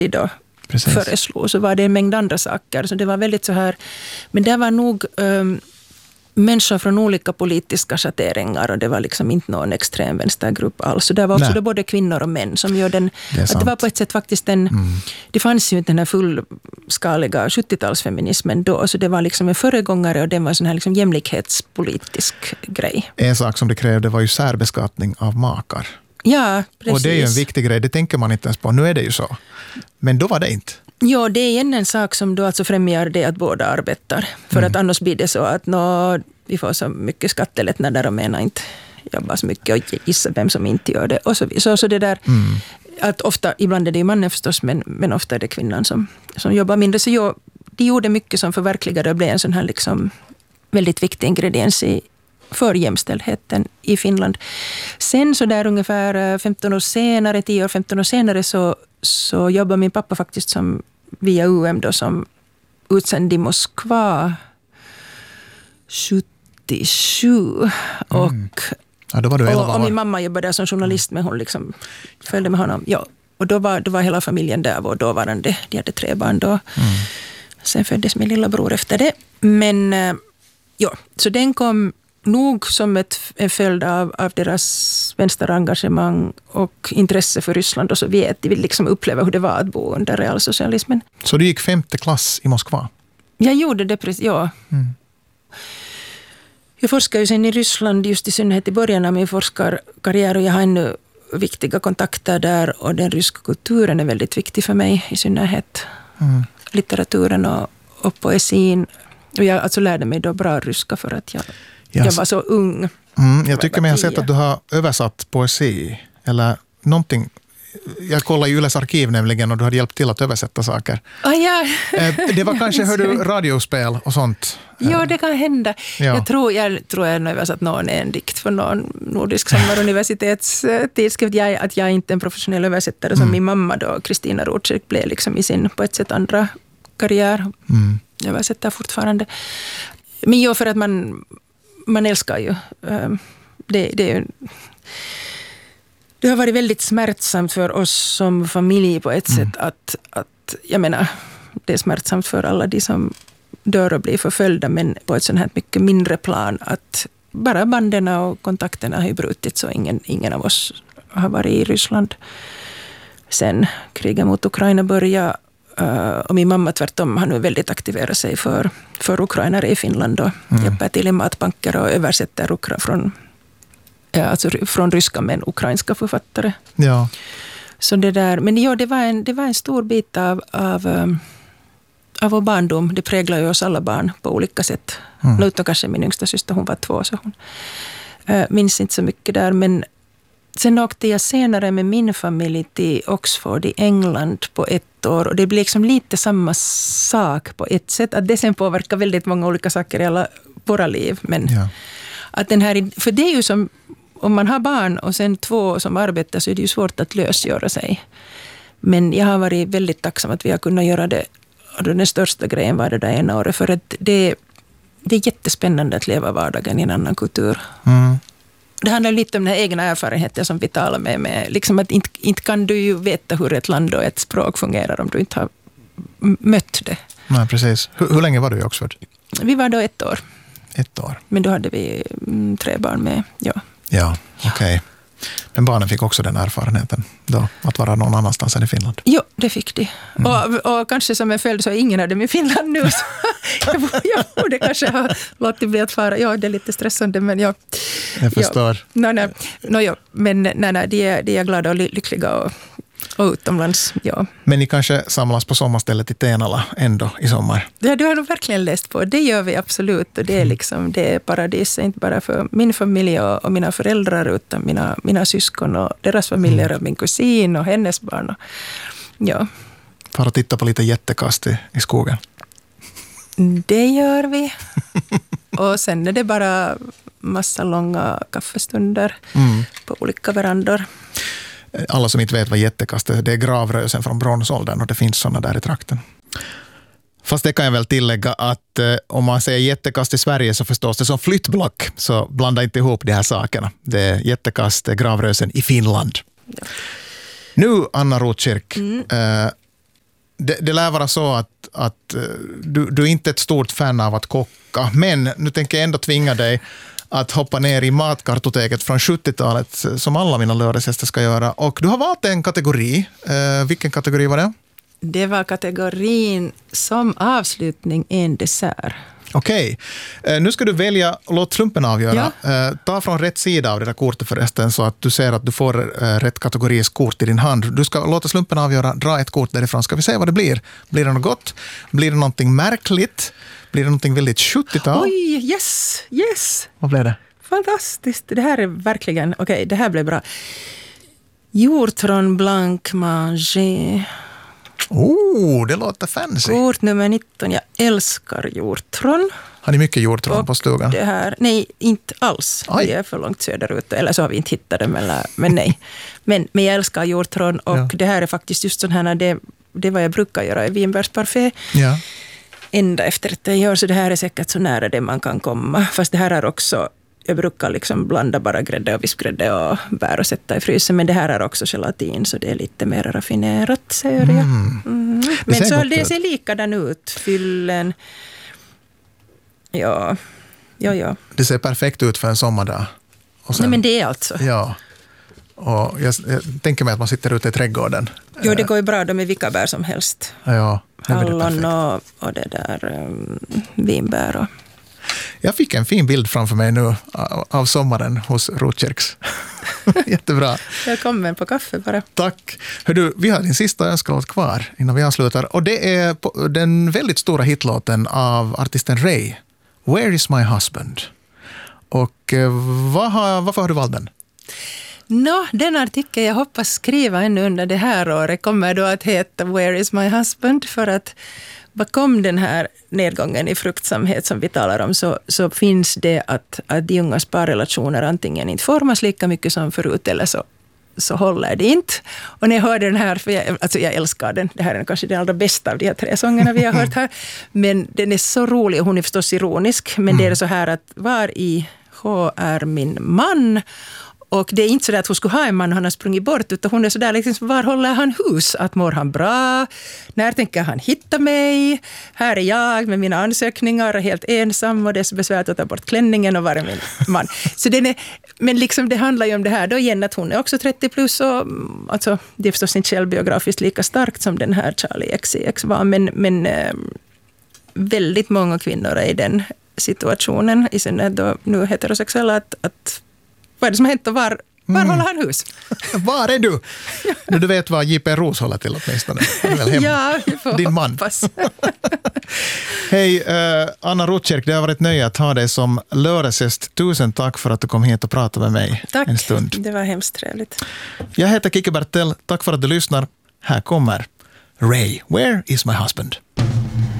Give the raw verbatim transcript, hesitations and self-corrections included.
då Precis. föreslog, så var det en mängd andra saker. Så det var väldigt så här, men det var nog um, människor från olika politiska schatteringar och det var liksom inte någon extrem vänstergrupp alls. Så det var också då både kvinnor och män som gör den, det, att det var på ett sätt faktiskt en, mm. det fanns ju inte den här fullskaliga sjuttiotalsfeminismen då, så det var liksom en föregångare och det var en sån här liksom jämlikhetspolitisk grej. En sak som det krävde var ju särbeskattning av makar. Ja, precis. Och det är ju en viktig grej, det tänker man inte ens på. Nu är det ju så. Men då var det inte. Ja, det är igen en sak som då alltså främjar det att båda arbetar. För mm. att annars blir det så att nå, vi får så mycket skattelättnader och menar inte jobba så mycket och gissa vem som inte gör det. Och så, så, så det där, mm. att ofta, ibland är det ju mannen förstås, men, men ofta är det kvinnan som, som jobbar mindre. Så jag, de gjorde mycket som förverkligade och blev en sån här liksom väldigt viktig ingrediens i för jämställdheten i Finland. Sen så där ungefär femton år senare, tio år, femton år senare så, så jobbar min pappa faktiskt som via U M då som utsänd i Moskva sjuttiosju. Mm. Och, ja, då var du elva och, år. och min mamma jobbade där som journalist, men hon liksom följde med honom. Ja, och då var, då var hela familjen där och dåvarande, de hade tre barn då. Mm. Sen föddes min lilla bror efter det. Men ja, så den kom nog som ett, en följd av, av deras vänsterengagemang och intresse för Ryssland och Sovjet. De vill liksom uppleva hur det var att bo under realsocialismen. Så du gick femte klass i Moskva? Jag gjorde det precis, ja. Mm. Jag forskar ju sen i Ryssland just i synnerhet i början av min forskarkarriär och jag har ännu viktiga kontakter där och den ryska kulturen är väldigt viktig för mig i synnerhet. Mm. Litteraturen och, och poesin. Och jag alltså lärde mig då bra ryska för att jag Jag, jag var så ung. Mm, jag tycker mig jag har sett att du har översatt poesi eller någonting. Jag kollar i Yles arkiv nämligen och du hade hjälpt till att översätta saker. Ah, ja. Det var kanske, hör du, radiospel och sånt? Ja, det kan hända. Ja. Jag tror jag, tror jag har översatt någon en dikt för någon nordisk sommaruniversitets tidskrift. Jag, att jag är inte en professionell översättare som mm. min mamma då, Kristina Rotschek, blev liksom i sin på ett sätt andra karriär. Mm. Jag översätter fortfarande. Men jo, för att man man älskar ju. Det, det, är ju, det har varit väldigt smärtsamt för oss som familj på ett mm. sätt att, att, jag menar, det är smärtsamt för alla de som dör och blir förföljda, men på ett sånt här mycket mindre plan att bara banden och kontakterna har ju brutit så ingen, ingen av oss har varit i Ryssland sen kriget mot Ukraina började. Uh, och min mamma tvärtom har nu väldigt aktiverat sig för, för ukrainare i Finland och mm. hjälper till i matbanker och översätter ukra, från, ja, alltså från ryska men ukrainska författare. Ja. Så det där, men ja, det var en, det var en stor bit av, av, um, av vår barndom. Det präglar ju oss alla barn på olika sätt. Mm. Nu utom kanske min yngsta syster, hon var två så hon uh, minns inte så mycket där, men sen åkte jag senare med min familj till Oxford i England på ett år. Och det blir liksom lite samma sak på ett sätt. Att det sen påverkar väldigt många olika saker i alla våra liv. Men ja. att den här, för det är ju som, om man har barn och sen två som arbetar så är det ju svårt att lösgöra sig. Men jag har varit väldigt tacksam att vi har kunnat göra det. Och den största grejen var det där ena året. För att det, det är jättespännande att leva vardagen i en annan kultur. Mm. Det handlar lite om den här egna erfarenheten som vi talar med. med liksom att inte, inte kan du ju veta hur ett land och ett språk fungerar om du inte har mött det. Nej, precis. Hur, hur länge var du i Oxford? Vi var då ett år. Ett år. Men då hade vi mm, tre barn med, ja. Ja, okej. Okay. Men barnen fick också den erfarenheten då, att vara någon annanstans än i Finland? Jo, det fick de. Mm. Och, och kanske som en följd så är ingen av dem i Finland nu. Så jag, jag borde kanske ha låtit bli att fara. Ja, det är lite stressande, men ja. Jag förstår. Ja. No, no, no, ja. Men nej, nej, de, är, de är glada och lyckliga och, och utomlands, ja. Men ni kanske samlas på sommarstället i Tenala ändå i sommar? Ja, du har nog verkligen läst på. Det gör vi absolut. Och det är liksom, det är paradis, inte bara för min familj och, och mina föräldrar, utan mina, mina syskon och deras familjer mm. och min kusin och hennes barn. Och, ja. För att titta på lite jättekast i, i skogen? Det gör vi. Och sen är det bara massa långa kaffestunder mm. på olika verandor. Alla som inte vet vad jättekast är, det är gravrösen från bronsåldern och det finns sådana där i trakten. Fast det kan jag väl tillägga att eh, om man säger jättekast i Sverige så förstås det som flyttblock, så blanda inte ihop de här sakerna. Det är jättekast, det är gravrösen i Finland. Ja. Nu, Anna Rotschek, mm. eh, det, det lär vara så att, att du, du är inte ett stort fan av att kocka, men nu tänker jag ändå tvinga dig att hoppa ner i matkartoteket från sjuttiotalet som alla mina lördagsgäster ska göra. Och du har valt en kategori. Eh, vilken kategori var det? Det var kategorin som avslutning en dessert. Okej. Okay. Nu ska du välja, låt slumpen avgöra. Ja. Ta från rätt sida av det där kortet förresten så att du ser att du får rätt kategoris kort i din hand. Du ska låta slumpen avgöra, dra ett kort därifrån. Ska vi se vad det blir? Blir det något gott? Blir det någonting märkligt? Blir det någonting väldigt sjuttiotal? Oj, yes, yes. Vad blev det? Fantastiskt. Det här är verkligen, okej, okay, det här blev bra. Hjortron blanc manger. Oh, det låter fancy. Kort nummer nitton. Jag älskar hjortron. Har ni mycket hjortron på stugan? Det här, nej, inte alls. Aj. Vi är för långt söderut. Eller så har vi inte hittat det, men, men nej. Men, men jag älskar hjortron. Och ja. Det här är faktiskt just sån här, det, det är vad jag brukar göra i vinbärsparfait. Ja. Ända efter att jag gör, så det här är säkert så nära det man kan komma. Fast det här är också, jag brukar liksom blanda bara grädde och vispgrädde och bär och sätta i frysen. Men det här är också gelatin, så det är lite mer raffinerat, säger jag. Mm. Mm. Men det så det ser likadan ut. Fyllen. Ja, ja, ja. Det ser perfekt ut för en sommardag. Och sen, nej, men det är alltså. Ja. Och jag, jag tänker mig att man sitter ute i trädgården. Jo, det går ju bra. De är vilka bär som helst. Ja, hallon och, och det där um, vinbär och... Jag fick en fin bild framför mig nu av sommaren hos Rotkärks. Jättebra. Välkommen på kaffe bara. Tack. Hör du, vi har din sista önskelåt kvar innan vi avslutar. Och det är den väldigt stora hitlåten av artisten Ray. Where is my husband? Och vad har, varför har du valt den? Nå, den artikeln jag hoppas skriva ännu under det här året kommer då att heta Where is my husband? För att bakom den här nedgången i fruktsamhet som vi talar om så, så finns det att, att de ungas parrelationer antingen inte formas lika mycket som förut eller så, så håller det inte. Och när jag hörde den här, för jag, alltså jag älskar den, det här är kanske den allra bästa av de här tre sångerna vi har hört här, men den är så rolig och hon är förstås ironisk, men mm. det är så här att var i H är min man? Och det är inte så att hon skulle ha en man och han har sprungit bort, utan hon är så där liksom, var håller han hus? Att mår han bra? När tänker han hitta mig? Här är jag med mina ansökningar och helt ensam och det är så besvärligt att ta bort klänningen och vara min man. Så den är, men liksom det handlar ju om det här då igen att hon är också trettio plus och alltså, det är förstås inte självbiografiskt lika starkt som den här Charlie X C X var, men, men äh, väldigt många kvinnor är i den situationen, i synnerhet då nu heterosexuella, att, att vad är det som har hänt och var, var mm. håller han hus? Var är du? Nu du vet vad J P Roos håller till åtminstone. Ja, vi får din man. hoppas. Hej, uh, Anna Rotkärk, det har varit nöje att ha dig som lördagsgäst. Tusen tack för att du kom hit och pratade med mig tack. en stund. Det var hemskt trevligt. Jag heter Kike Bertell. Tack för att du lyssnar. Här kommer Ray, Where is my husband?